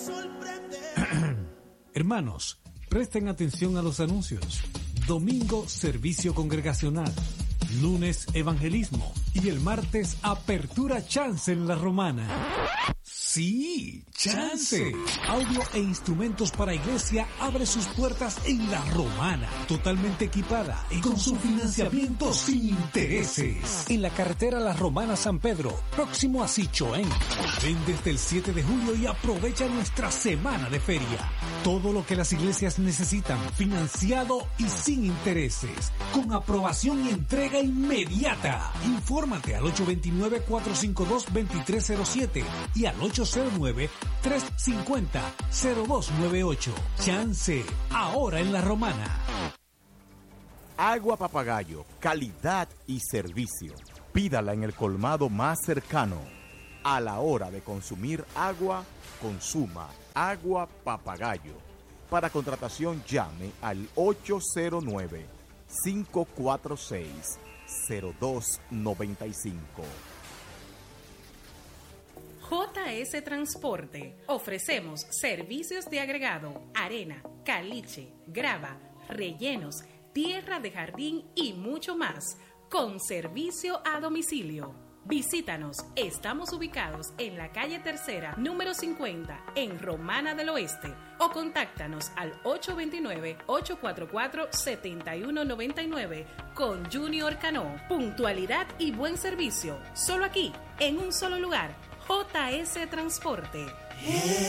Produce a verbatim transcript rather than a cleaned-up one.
Hermanos, presten atención a los anuncios. Domingo, servicio congregacional. Lunes, evangelismo. Y el martes, apertura Chance en La Romana. Sí, Chance. Audio e instrumentos para iglesia abre sus puertas en La Romana. Totalmente equipada y con su financiamiento sin intereses. En la carretera La Romana San Pedro, próximo a Sichoén. Ven desde el siete de julio y aprovecha nuestra semana de feria. Todo lo que las iglesias necesitan, financiado y sin intereses. Con aprobación y entrega inmediata. Infórmate al ocho dos nueve, cuatro cinco dos, dos tres cero siete y al ocho cero nueve, tres cinco cero, cero dos nueve ocho. Chance, ahora en La Romana. Agua Papagayo, calidad y servicio. Pídala en el colmado más cercano. A la hora de consumir agua, consuma Agua Papagayo. Para contratación llame al ocho cero nueve, cinco cuatro seis, cero dos nueve cinco. J S Transporte. Ofrecemos servicios de agregado, arena, caliche, grava, rellenos, tierra de jardín y mucho más, con servicio a domicilio. Visítanos, estamos ubicados en la calle Tercera, número cincuenta, en Romana del Oeste, o contáctanos al ocho dos nueve, ocho cuatro cuatro, siete uno nueve nueve con Junior Cano. Puntualidad y buen servicio, solo aquí, en un solo lugar. J S Transporte.